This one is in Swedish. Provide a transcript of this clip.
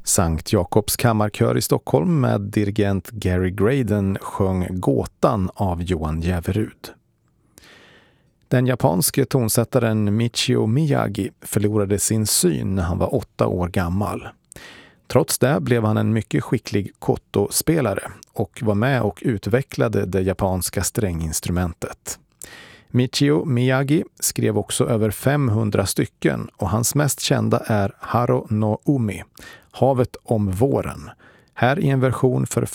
Sankt Jakobs kammarkör i Stockholm med dirigent Gary Graydon sjöng Gåtan av Johan Jäverud. Den japanske tonsättaren Michio Miyagi förlorade sin syn när han var 8 år gammal. Trots det blev han en mycket skicklig koto-spelare och var med och utvecklade det japanska stränginstrumentet. Michio Miyagi skrev också över 500 stycken och hans mest kända är Haro no Umi, Havet om våren. Här i en version för